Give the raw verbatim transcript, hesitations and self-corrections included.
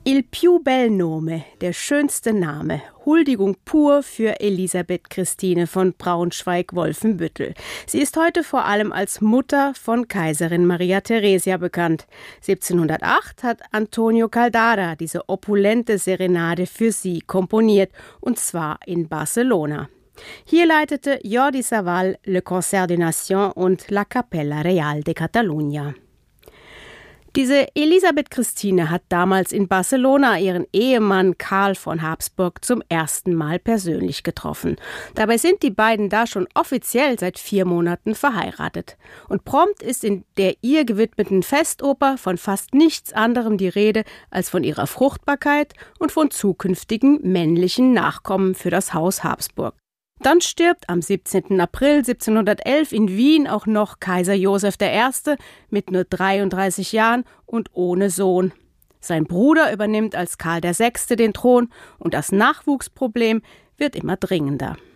Il più bel nome, der schönste Name. Huldigung pur für Elisabeth Christine von Braunschweig-Wolfenbüttel. Sie ist heute vor allem als Mutter von Kaiserin Maria Theresia bekannt. siebzehnhundertacht hat Antonio Caldara diese opulente Serenade für sie komponiert, und zwar in Barcelona. Hier leitete Jordi Savall Le Concert des Nations und La Capella Real de Catalunya. Diese Elisabeth Christine hat damals in Barcelona ihren Ehemann Karl von Habsburg zum ersten Mal persönlich getroffen. Dabei sind die beiden da schon offiziell seit vier Monaten verheiratet. Und prompt ist in der ihr gewidmeten Festoper von fast nichts anderem die Rede als von ihrer Fruchtbarkeit und von zukünftigen männlichen Nachkommen für das Haus Habsburg. Dann stirbt am siebzehnten April siebzehnhundertelf in Wien auch noch Kaiser Joseph der Erste mit nur dreiunddreißig Jahren und ohne Sohn. Sein Bruder übernimmt als Karl der Sechste den Thron und das Nachwuchsproblem wird immer dringender.